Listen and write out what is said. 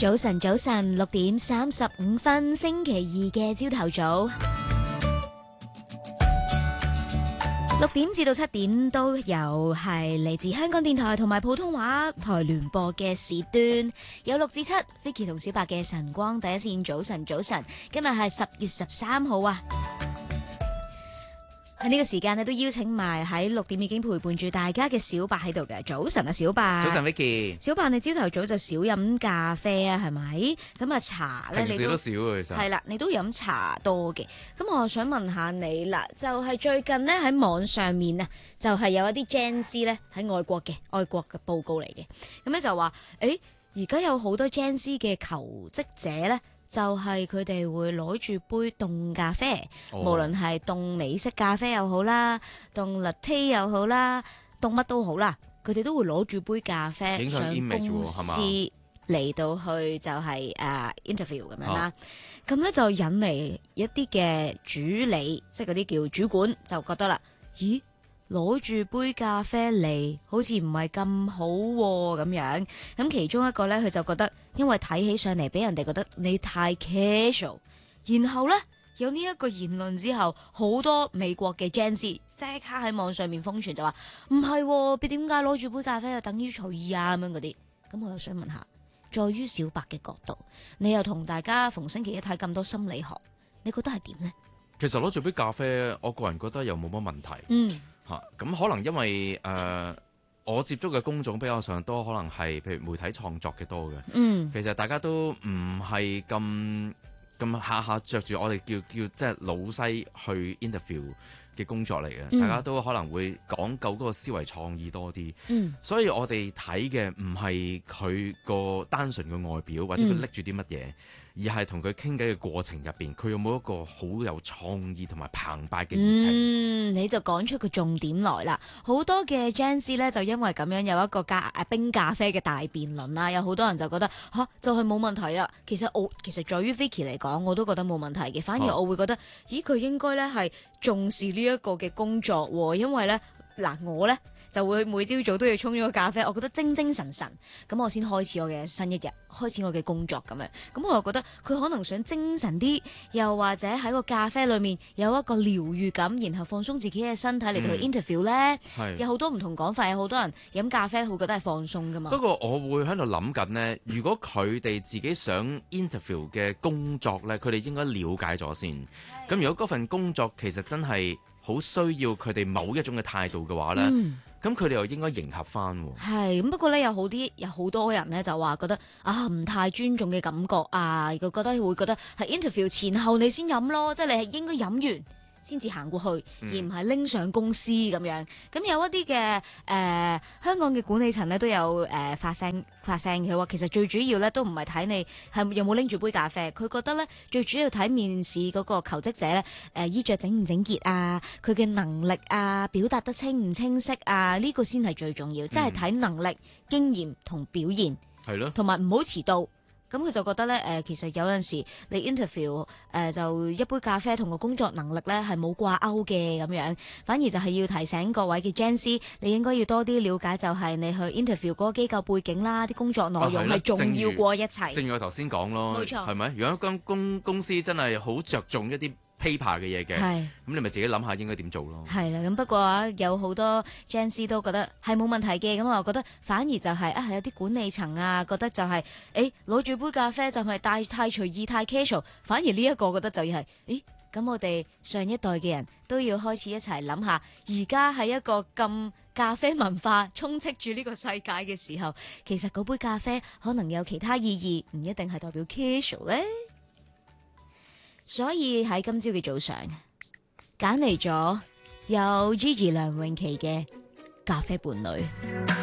早晨，早晨，6:35，星期二嘅朝頭早，6點至到7點都有係嚟自香港電台同埋普通話台聯播嘅時段，有6至7 Vicky 同小白嘅晨光第一線。早晨，早晨，今日係10月13號啊！喺呢個時間咧，都邀請埋喺6點已經陪伴住大家嘅小白喺度嘅。早晨啊，小白。 早晨 Vicky。 小白，你朝頭早就少飲咖啡啊，係咪？咁啊茶咧， 平時都少嘅其實。 係啦，你都飲茶多嘅。咁我想問下你啦，就係最近呢，喺網上面啊，就係有一啲 Gen Z 咧喺外國嘅報告嚟嘅。咁咧就話，而家有好多 Gen Z 嘅求職者咧。就係佢哋會攞住杯凍咖啡，無論係凍美式咖啡又好啦，凍 latte 又好啦，凍乜都好啦，佢哋都會攞住杯咖啡上公司嚟到去就係interview 咁樣啦。咁咧就引嚟一啲嘅主理，即係嗰啲叫主管就覺得啦，咦？攞住杯咖啡嚟，好似唔係咁好咁樣。咁其中一個呢，佢就覺得，因為睇起上嚟俾人哋覺得你太 casual。然後呢，有呢一個言論之後，好多美國嘅 Gen Z 即刻喺網上面瘋傳，就話唔係，你點解攞住杯咖啡就等於隨意啊咁樣嗰啲？咁我又想問下，在於小白嘅角度，你又同大家逢星期一睇咁多心理學，你覺得係點呢？ 其實攞住杯咖啡，我個人覺得又冇乜問題。咁可能因為我接觸嘅工種比較上多，可能係譬如媒體創作嘅多嘅。其實大家都唔係咁下下着住我哋叫即係老西去 interview 嘅工作嚟嘅。大家都可能會講究嗰個思維創意多啲。所以我哋睇嘅唔係佢個單純嘅外表，或者佢拎住啲乜嘢。而係同佢傾偈嘅過程入邊，佢有冇一個好有創意同埋澎湃嘅熱情？ 你就講出個重點來啦！好多嘅 Gen Z 咧，就因為咁樣有一個冰咖啡嘅大辯論啦，有好多人就覺得就係冇問題啊！其實在於 Vicky 嚟講，我都覺得冇問題嘅，反而我會覺得，咦，佢應該咧係重視呢一個嘅工作喎，因為咧我咧。就會每朝早都要沖咗個咖啡，我覺得精精神神，咁我先開始我嘅新一日，開始我嘅工作咁樣。咁我又覺得佢可能想精神啲，又或者喺個咖啡裏面有一個療愈感，然後放鬆自己嘅身體嚟到去 interview 咧。有好多唔同講法，有好多人飲咖啡會覺得係放鬆噶嘛。 不過我會喺度諗緊呢，如果佢哋自己想 interview 嘅工作呢，佢哋應該了解咗先。咁如果嗰份工作其實真係好需要佢哋某一種嘅態度嘅話呢。咁佢哋又應該迎合翻喎。 係咁，不過咧有好多人咧就話覺得唔太尊重嘅感覺啊，佢會覺得係 interview 前後你先飲咯，即係你係應該飲完先至行過去，而唔係拎上公司咁樣。咁有一啲嘅香港嘅管理層咧都有發聲，佢話其實最主要咧都唔係睇你係有冇拎住杯咖啡，佢覺得咧最主要睇面試嗰個求職者咧衣着整唔整潔啊，佢嘅能力啊，表達得清唔清晰啊，呢個先係最重要，即係睇能力、經驗同表現，係咯，同埋唔好遲到。咁佢就覺得咧，其實有陣時你 interview 就一杯咖啡同個工作能力咧係冇掛鈎嘅咁樣，反而就係要提醒各位嘅 Gen Z，你應該要多啲了解，就係你去 interview 嗰個機構背景啦，啲工作內容係重要過一切。 正如我頭先講咯，冇錯，係咪？如果間公司真係好着重一啲paper 嘅嘢嘅，咁你咪自己諗下應該點做咯。係啦，咁不過有好多 Gen Z 都覺得係冇問題嘅，咁我又覺得反而就係係有啲管理層啊覺得就係攞住杯咖啡就係太隨意太 casual， 反而呢一個覺得就要係咁我哋上一代嘅人都要開始一齊諗下，而家係一個咁咖啡文化充斥住呢個世界嘅時候，其實嗰杯咖啡可能有其他意義，唔一定係代表 casual 咧。所以喺今朝嘅早上揀嚟咗有 Gigi 梁詠琪嘅咖啡伴侶。